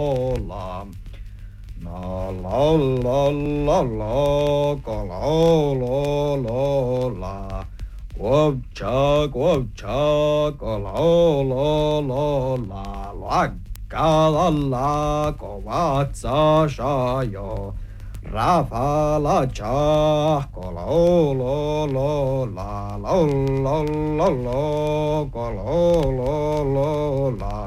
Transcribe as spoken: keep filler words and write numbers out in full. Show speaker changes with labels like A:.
A: la. La la la la la, ka la la la la. Quob cha, quob cha, ka la la la la la. Ka la la, ko wa tsa sha yo. Ra fa la cha, ka la la la la la la la la, ka la la la la.